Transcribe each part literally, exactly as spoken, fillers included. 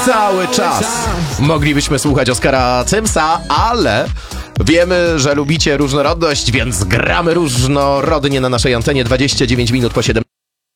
cały czas moglibyśmy słuchać Oskara Tymsa, ale wiemy, że lubicie różnorodność, więc gramy różnorodnie na naszej antenie. dwadzieścia dziewięć minut po siedem.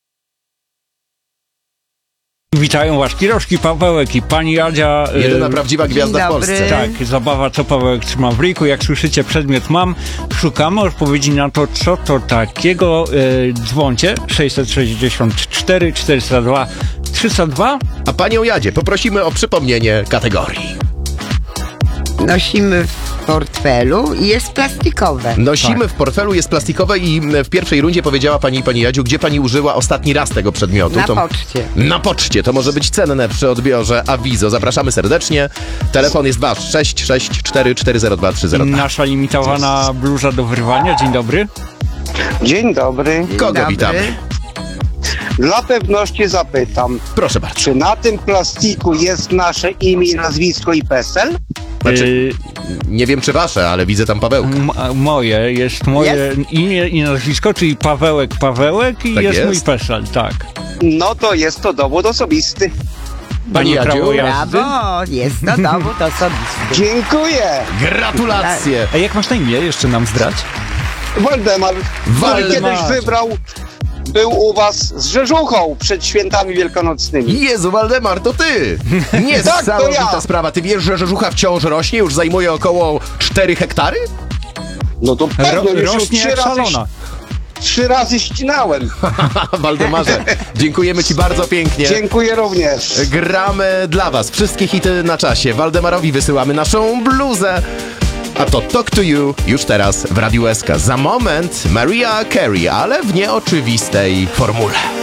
Witają was Kiroszki, Pawełek i pani Jadzia. Jedyna prawdziwa gwiazda w Polsce. Tak, zabawa co Pawełek trzyma w ryjku. Jak słyszycie, przedmiot mam. Szukamy odpowiedzi na to, co to takiego. Yy, dzwoncie sześćset sześćdziesiąt cztery czterysta dwa trzysta dwa. A panią Jadzie poprosimy o przypomnienie kategorii. Nosimy w portfelu i jest plastikowe. Nosimy Tak. w portfelu, jest plastikowe i w pierwszej rundzie powiedziała pani, pani Jadziu, gdzie pani użyła ostatni raz tego przedmiotu. Na to... poczcie. Na poczcie. To może być cenne przy odbiorze awizo. Zapraszamy serdecznie. Telefon jest wasz. sześć sześć cztery cztery zero dwa trzy zero dwa. Nasza limitowana bluza do wyrwania. Dzień dobry. Dzień dobry. Kogo Dobry. witamy? Dla pewności zapytam, Proszę bardzo. czy na tym plastiku jest nasze imię, nazwisko i PESEL? Znaczy, Yy, nie wiem czy wasze, ale widzę tam Pawełka. m- moje, jest moje Jest? imię i nazwisko, czyli Pawełek Pawełek i Tak jest, jest? mój PESEL, tak. No to jest to dowód osobisty. Pani Mamy prawo Jadziu? jazdy. Brawo, jest to dowód osobisty. Dziękuję. Gratulacje. A jak masz na imię? Jeszcze nam zdrać. Waldemar, który Waldemar. kiedyś wybrał, był u was z Rzeżuchą przed świętami wielkanocnymi. Jezu, Waldemar, to ty! Niesamowita to ja. sprawa. Ty wiesz, że Rzeżucha wciąż rośnie? Już zajmuje około cztery hektary? No to Ro- pewno już ją rośnie trzy jak razy, szalona. trzy razy ścinałem. Waldemarze, dziękujemy ci bardzo pięknie. Dziękuję również. Gramy dla was. Wszystkie hity na czasie. Waldemarowi wysyłamy naszą bluzę. A to Talk to You już teraz w Radiu S K. Za moment Mariah Carey, ale w nieoczywistej formule.